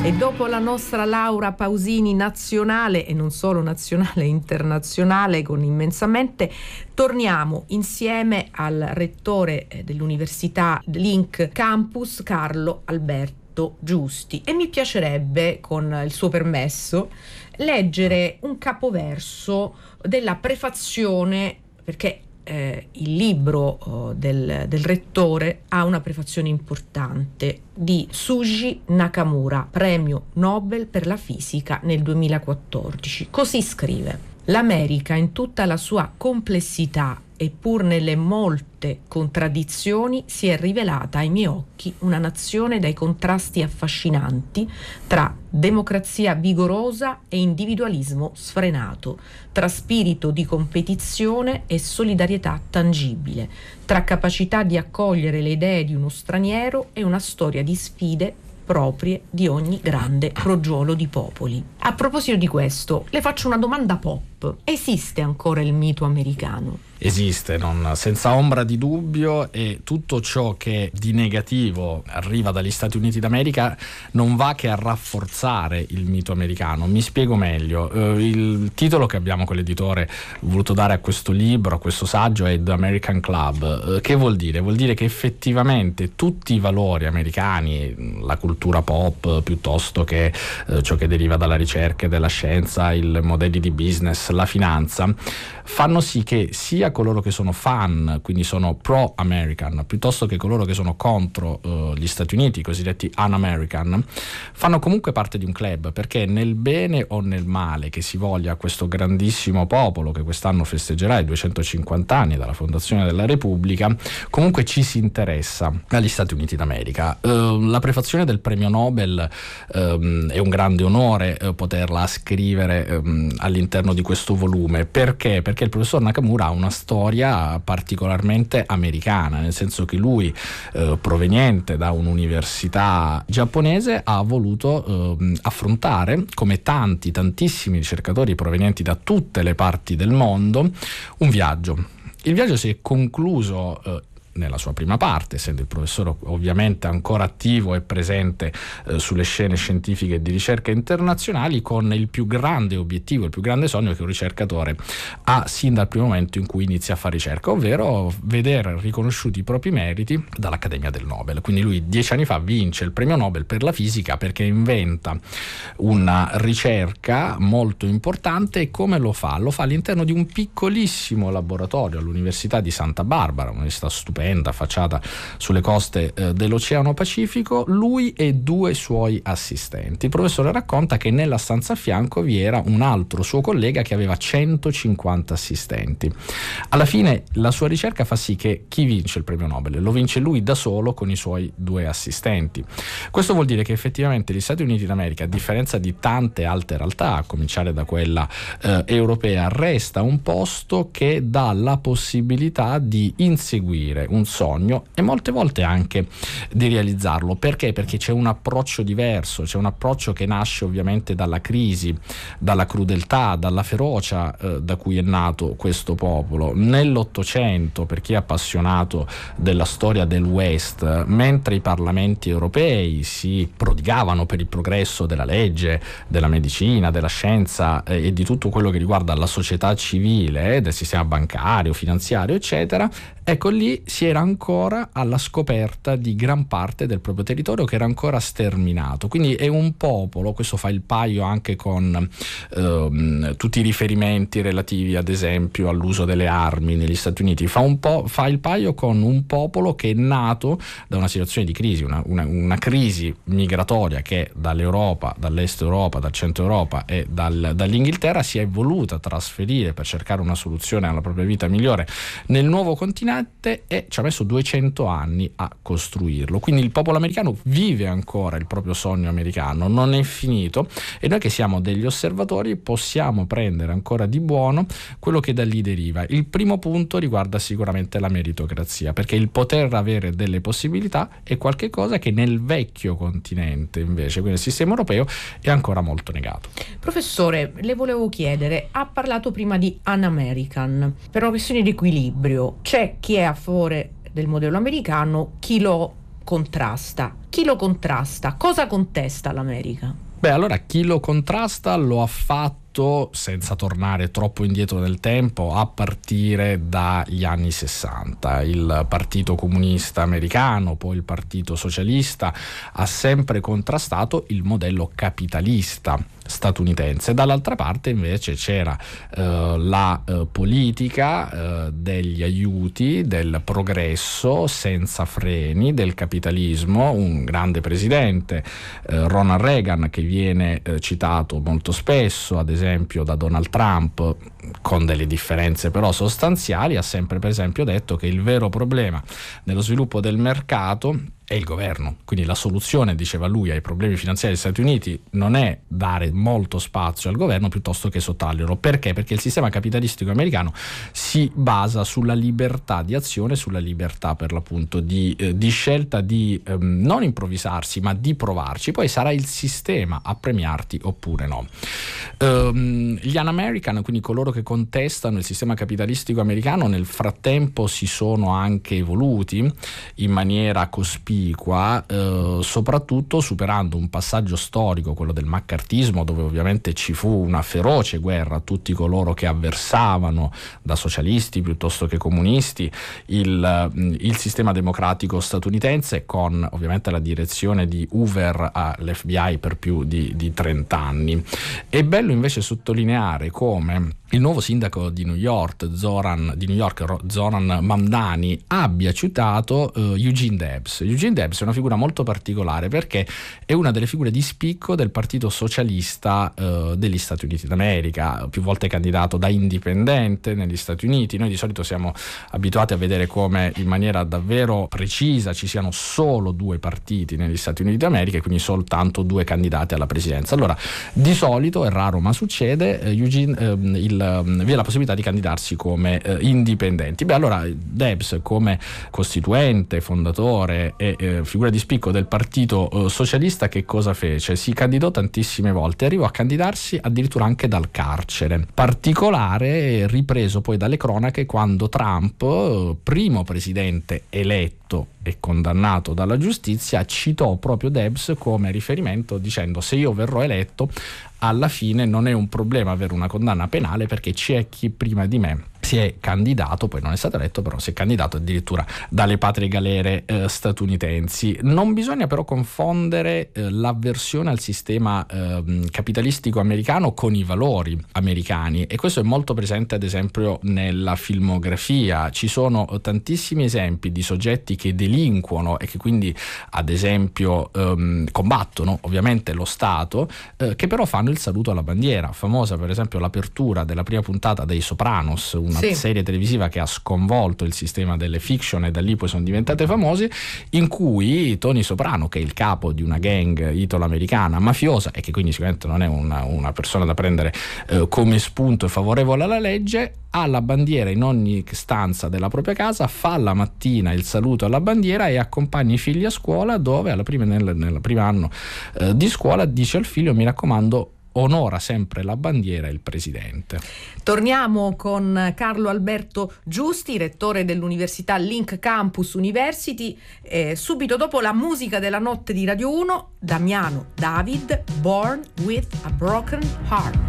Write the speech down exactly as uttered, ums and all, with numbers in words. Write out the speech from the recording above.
E dopo la nostra Laura Pausini nazionale, e non solo nazionale, internazionale, con immensamente, torniamo insieme al rettore dell'Università Link Campus, Carlo Alberto Giusti, e mi piacerebbe, con il suo permesso, leggere un capoverso della prefazione, perché Eh, il libro oh, del, del rettore ha una prefazione importante, di Suji Nakamura, premio Nobel per la fisica nel duemilaquattordici. Così scrive: l'America in tutta la sua complessità e pur nelle molte contraddizioni si è rivelata ai miei occhi una nazione dai contrasti affascinanti tra democrazia vigorosa e individualismo sfrenato, tra spirito di competizione e solidarietà tangibile, tra capacità di accogliere le idee di uno straniero e una storia di sfide proprie di ogni grande crogiolo di popoli. A proposito di questo, le faccio una domanda pop. Esiste ancora il mito americano? Esiste, non, senza ombra di dubbio, e tutto ciò che di negativo arriva dagli Stati Uniti d'America non va che a rafforzare il mito americano. Mi spiego meglio. Eh, il titolo che abbiamo con l'editore voluto dare a questo libro, a questo saggio, è The American Club. Eh, che vuol dire? Vuol dire che effettivamente tutti i valori americani, la cultura pop piuttosto che eh, ciò che deriva dalla ricerca e della scienza, i modelli di business, la finanza, fanno sì che sia coloro che sono fan, quindi sono pro-American, piuttosto che coloro che sono contro uh, gli Stati Uniti, i cosiddetti un-American, fanno comunque parte di un club, perché nel bene o nel male che si voglia a questo grandissimo popolo che quest'anno festeggerà i duecentocinquanta anni dalla fondazione della Repubblica, comunque ci si interessa agli Stati Uniti d'America. Uh, la prefazione del premio Nobel um, è un grande onore uh, poterla scrivere um, all'interno di questo volume. Perché? Perché il professor Nakamura ha una storia particolarmente americana, nel senso che lui, eh, proveniente da un'università giapponese, ha voluto eh, affrontare, come tanti, tantissimi ricercatori provenienti da tutte le parti del mondo, un viaggio. Il viaggio si è concluso eh, nella sua prima parte, essendo il professore ovviamente ancora attivo e presente eh, sulle scene scientifiche e di ricerca internazionali, con il più grande obiettivo, il più grande sogno che un ricercatore ha sin dal primo momento in cui inizia a fare ricerca, ovvero vedere riconosciuti i propri meriti dall'Accademia del Nobel. Quindi lui dieci anni fa vince il premio Nobel per la fisica perché inventa una ricerca molto importante. E come lo fa? Lo fa all'interno di un piccolissimo laboratorio all'Università di Santa Barbara, un'università stupenda affacciata sulle coste eh, dell'Oceano Pacifico, lui e due suoi assistenti. Il professore racconta che nella stanza a fianco vi era un altro suo collega che aveva centocinquanta assistenti. Alla fine la sua ricerca fa sì che chi vince il premio Nobel lo vince lui da solo con i suoi due assistenti. Questo vuol dire che effettivamente gli Stati Uniti d'America, a differenza di tante altre realtà, a cominciare da quella eh, europea, resta un posto che dà la possibilità di inseguire un sogno e molte volte anche di realizzarlo. Perché? Perché c'è un approccio diverso, c'è un approccio che nasce ovviamente dalla crisi, dalla crudeltà, dalla ferocia eh, da cui è nato questo popolo. Nell'Ottocento, per chi è appassionato della storia del West, mentre i parlamenti europei si prodigavano per il progresso della legge, della medicina, della scienza eh, e di tutto quello che riguarda la società civile, eh, del sistema bancario, finanziario, eccetera, ecco lì si era ancora alla scoperta di gran parte del proprio territorio che era ancora sterminato. Quindi è un popolo, questo fa il paio anche con ehm, tutti i riferimenti relativi ad esempio all'uso delle armi negli Stati Uniti, fa, un po', fa il paio con un popolo che è nato da una situazione di crisi, una, una, una crisi migratoria che dall'Europa, dall'est Europa, dal centro Europa e dal, dall'Inghilterra si è voluta trasferire per cercare una soluzione alla propria vita migliore nel nuovo continente, e ci ha messo duecento anni a costruirlo. Quindi il popolo americano vive ancora il proprio sogno americano, non è finito, e noi che siamo degli osservatori possiamo prendere ancora di buono quello che da lì deriva. Il primo punto riguarda sicuramente la meritocrazia, perché il poter avere delle possibilità è qualcosa che nel vecchio continente invece, quindi nel sistema europeo, è ancora molto negato. Professore, le volevo chiedere, ha parlato prima di un-American, per una questione di equilibrio. C'è chi è a favore del modello americano, chi lo contrasta. Chi lo contrasta? Cosa contesta l'America? Beh, allora chi lo contrasta lo ha fatto, senza tornare troppo indietro nel tempo, a partire dagli anni sessanta. Il Partito Comunista Americano, poi il Partito Socialista, ha sempre contrastato il modello capitalista statunitense. Dall'altra parte invece c'era eh, la eh, politica eh, degli aiuti, del progresso senza freni, del capitalismo. Un grande presidente, eh, Ronald Reagan, che viene eh, citato molto spesso, ad esempio da Donald Trump, con delle differenze però sostanziali, ha sempre per esempio detto che il vero problema nello sviluppo del mercato è il governo. Quindi la soluzione, diceva lui, ai problemi finanziari degli Stati Uniti non è dare molto spazio al governo piuttosto che sottrarglielo. Perché? Perché il sistema capitalistico americano si basa sulla libertà di azione, sulla libertà per l'appunto di, eh, di scelta, di ehm, non improvvisarsi ma di provarci, poi sarà il sistema a premiarti oppure no. Um, gli un-American, quindi coloro che contestano il sistema capitalistico americano, nel frattempo si sono anche evoluti in maniera cospicua, Eh, soprattutto superando un passaggio storico, quello del maccartismo, dove ovviamente ci fu una feroce guerra a tutti coloro che avversavano, da socialisti piuttosto che comunisti, il, il sistema democratico statunitense, con ovviamente la direzione di Hoover all'F B I per più di, di trenta anni. È bello invece sottolineare come il nuovo sindaco di New York, Zoran, di New York, Zoran Mamdani, abbia citato uh, Eugene Debs. Eugene Debs è una figura molto particolare perché è una delle figure di spicco del Partito Socialista uh, degli Stati Uniti d'America, più volte candidato da indipendente negli Stati Uniti. Noi di solito siamo abituati a vedere come in maniera davvero precisa ci siano solo due partiti negli Stati Uniti d'America e quindi soltanto due candidati alla presidenza. Allora, di solito, è raro ma succede, eh, Eugene, eh, il vi è la possibilità di candidarsi come eh, indipendenti. Beh, allora Debs, come costituente, fondatore e eh, figura di spicco del Partito eh, Socialista, che cosa fece? Si candidò tantissime volte, arrivò a candidarsi addirittura anche dal carcere. Particolare ripreso poi dalle cronache quando Trump, eh, primo presidente eletto e condannato dalla giustizia, citò proprio Debs come riferimento dicendo: se io verrò eletto, alla fine non è un problema avere una condanna penale, perché c'è chi prima di me si è candidato, poi non è stato eletto, però si è candidato addirittura dalle patrie galere eh, statunitensi. Non bisogna però confondere eh, l'avversione al sistema eh, capitalistico americano con i valori americani, e questo è molto presente ad esempio nella filmografia. Ci sono tantissimi esempi di soggetti che delinquono e che quindi ad esempio ehm, combattono ovviamente lo Stato, eh, che però fanno il saluto alla bandiera. Famosa per esempio l'apertura della prima puntata dei Sopranos, una sì. serie televisiva che ha sconvolto il sistema delle fiction e da lì poi sono diventate famose, in cui Tony Soprano, che è il capo di una gang italo-americana mafiosa e che quindi sicuramente non è una, una persona da prendere eh, come spunto e favorevole alla legge, ha la bandiera in ogni stanza della propria casa, fa la mattina il saluto alla bandiera e accompagna i figli a scuola, dove alla prima, nel, nel primo anno eh, di scuola dice al figlio: mi raccomando, onora sempre la bandiera e il presidente. Torniamo con Carlo Alberto Giusti, rettore dell'Università Link Campus University, eh, subito dopo la musica della notte di Radio uno, Damiano David, Born with a Broken Heart.